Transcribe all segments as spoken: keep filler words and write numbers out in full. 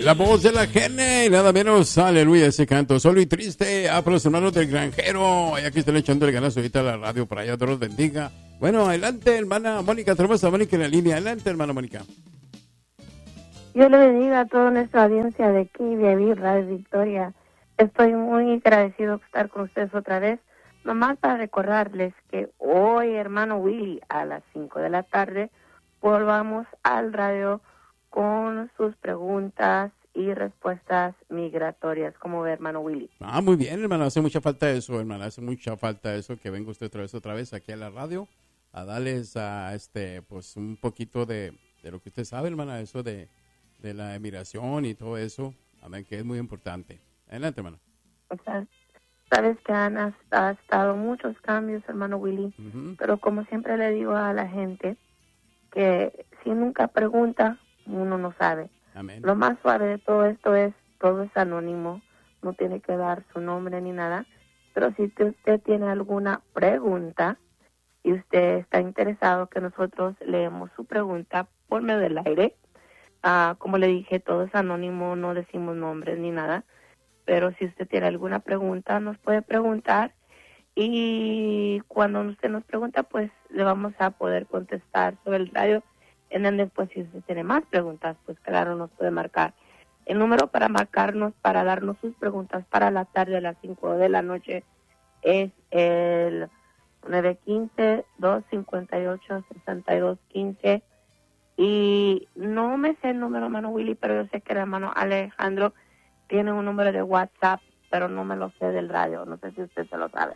La voz de la gente, nada menos, aleluya, ese canto solo y triste, a los hermanos del granjero, allá que están echándole ganas ahorita a la radio, para allá, Dios los bendiga. Bueno, adelante, hermana Mónica, tenemos a Mónica en la línea, adelante, hermana Mónica. Dios le bendiga a toda nuestra audiencia de aquí, de Vivir Radio Victoria. Estoy muy agradecido por estar con ustedes otra vez, nomás para recordarles que hoy, hermano Willy, a las cinco de la tarde, volvamos al radio con sus preguntas y respuestas migratorias. ¿Cómo ve, hermano Willy? Ah, muy bien, hermano, hace mucha falta eso, hermano, hace mucha falta eso, que venga usted otra vez, otra vez aquí a la radio, a darles a este, pues, un poquito de, de lo que usted sabe, hermana, eso de, de la emigración y todo eso, amén, que es muy importante. Adelante, hermano. O sea, sabes que han ha estado muchos cambios, hermano Willy, uh-huh. Pero como siempre le digo a la gente, que si nunca pregunta, uno no sabe. Amén. Lo más suave de todo esto es, todo es anónimo, no tiene que dar su nombre ni nada, pero si usted tiene alguna pregunta y usted está interesado que nosotros leemos su pregunta por medio del aire, uh, como le dije, todo es anónimo, no decimos nombres ni nada, pero si usted tiene alguna pregunta, nos puede preguntar y cuando usted nos pregunta, pues le vamos a poder contestar sobre el radio. En el después, si usted tiene más preguntas, pues claro, nos puede marcar. El número para marcarnos, para darnos sus preguntas para la tarde a las cinco de la noche es el nueve uno cinco, dos cinco ocho, seis dos uno cinco. Y no me sé el número, hermano Willy, pero yo sé que el hermano Alejandro tiene un número de WhatsApp, pero no me lo sé del radio. No sé si usted se lo sabe.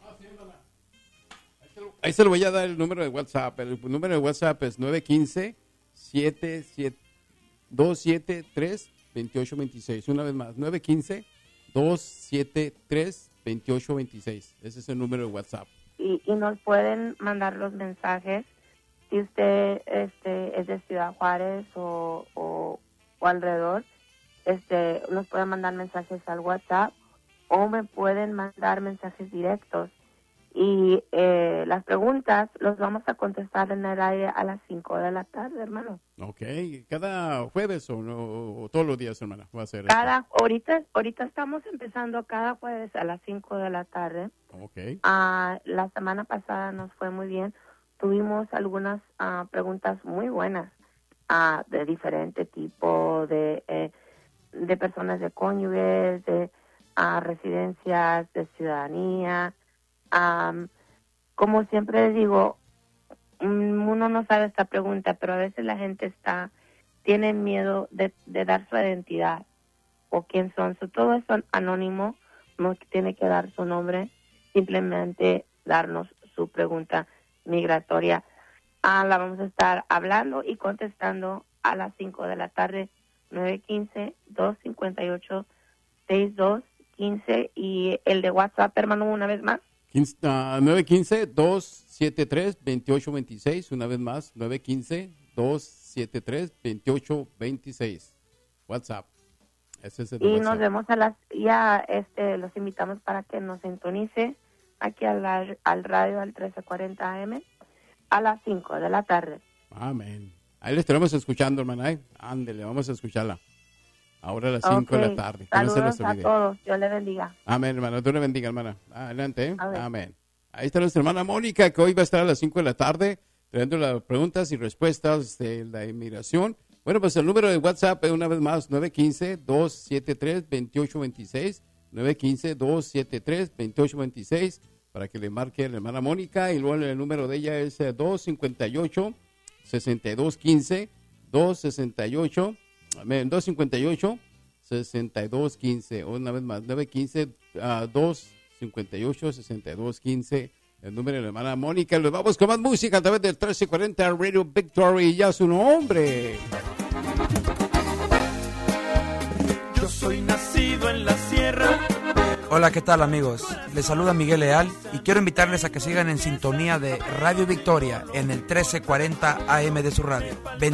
Ahí se lo voy a dar el número de WhatsApp. El número de WhatsApp es nueve uno cinco, siete siete, dos siete tres, dos ocho dos seis. Una vez más, nueve uno cinco, dos siete tres, dos ocho dos seis. Ese es el número de WhatsApp. Y, y nos pueden mandar los mensajes. Si usted este, es de Ciudad Juárez o, o, o alrededor, este, nos pueden mandar mensajes al WhatsApp o me pueden mandar mensajes directos. Y eh, las preguntas los vamos a contestar en el aire a las cinco de la tarde, hermano. Ok, ¿cada jueves o, no, o todos los días, hermana? Va a ser cada esto. ahorita ahorita estamos empezando cada jueves a las cinco de la tarde. Ok. Uh, la semana pasada nos fue muy bien. Tuvimos algunas uh, preguntas muy buenas uh, de diferente tipo, de, eh, de personas de cónyuges, de uh, residencias, de ciudadanía. Um, como siempre les digo, uno no sabe esta pregunta, pero a veces la gente está tiene miedo de, de dar su identidad o quién son. So, todo eso anónimo, no tiene que dar su nombre, simplemente darnos su pregunta migratoria. Ah, la vamos a estar hablando y contestando a las cinco de la tarde, nueve uno cinco, dos cinco ocho, seis dos uno cinco y el de WhatsApp, hermano, una vez más. Uh, nueve uno cinco, dos siete tres, dos ocho dos seis, una vez más, nueve uno cinco, dos siete tres, dos ocho dos seis. WhatsApp. Ese es el y WhatsApp. Nos vemos a las, ya este, los invitamos para que nos sintonice aquí al, al radio al trece cuarenta A M a las cinco de la tarde. Amén. Ahí les estaremos escuchando, hermana. ¿eh? Ándele, vamos a escucharla. Ahora a las cinco okay. de la tarde. Saludos a todos. Dios le bendiga. Amén, hermano. Dios le bendiga, hermana. Adelante. ¿eh? Amén. Amén. Ahí está nuestra hermana Mónica, que hoy va a estar a las cinco de la tarde, trayendo las preguntas y respuestas de la inmigración. Bueno, pues el número de WhatsApp es una vez más, nueve uno cinco, dos siete tres, dos ocho dos seis, nueve uno cinco, dos siete tres, dos ocho dos seis, para que le marque a la hermana Mónica. Y luego el número de ella es dos cinco ocho, seis dos uno cinco, dos seis ocho, dos cinco ocho, seis dos uno cinco, una vez más, nueve uno cinco, dos cinco ocho, seis dos uno cinco, el número de la hermana Mónica. Los vamos con más música a través del trece cuarenta Radio Victory, y ya su nombre. Yo soy nacido en la sierra. Hola, ¿qué tal, amigos? Les saluda Miguel Leal y quiero invitarles a que sigan en sintonía de Radio Victoria en el trece cuarenta A M de su radio.